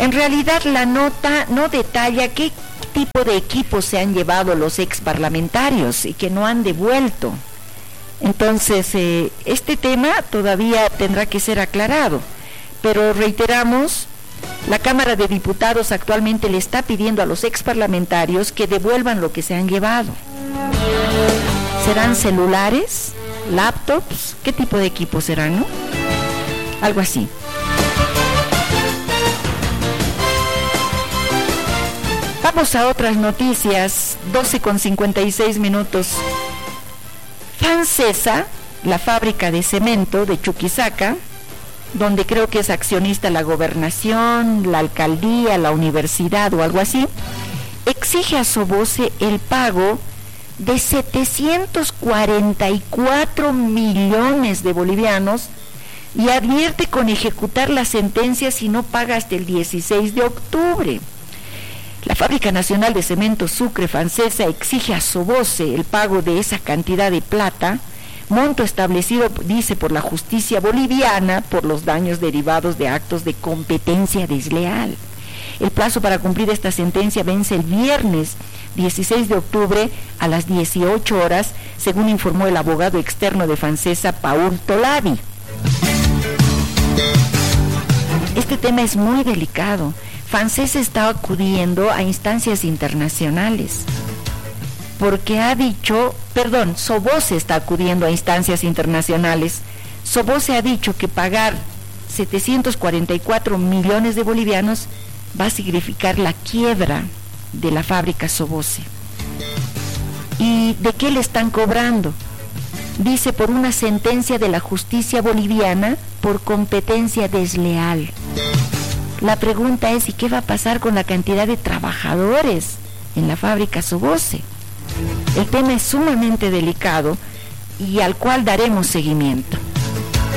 En realidad la nota no detalla qué tipo de equipos se han llevado los ex parlamentarios y que no han devuelto. Entonces, este tema todavía tendrá que ser aclarado, pero reiteramos, la Cámara de Diputados actualmente le está pidiendo a los ex parlamentarios que devuelvan lo que se han llevado. ¿Serán celulares? ¿Laptops? ¿Qué tipo de equipos serán, no? Algo así. Vamos a otras noticias, 12:56. Fancesa, la fábrica de cemento de Chuquisaca, donde creo que es accionista la gobernación, la alcaldía, la universidad o algo así, exige a Soboce el pago de 744 millones de bolivianos y advierte con ejecutar la sentencia si no paga hasta el 16 de octubre. La Fábrica Nacional de Cemento Sucre Fancesa exige a Soboce el pago de esa cantidad de plata, monto establecido, dice, por la justicia boliviana por los daños derivados de actos de competencia desleal. El plazo para cumplir esta sentencia vence el viernes 16 de octubre a las 18 horas, según informó el abogado externo de Fancesa, Paul Tolavi. Este tema es muy delicado. Fancesa está acudiendo a instancias internacionales porque Soboce está acudiendo a instancias internacionales. Soboce ha dicho que pagar 744 millones de bolivianos va a significar la quiebra de la fábrica Soboce. ¿Y de qué le están cobrando? Dice, por una sentencia de la justicia boliviana por competencia desleal. La pregunta es, ¿y qué va a pasar con la cantidad de trabajadores en la fábrica Soboce? El tema es sumamente delicado y al cual daremos seguimiento.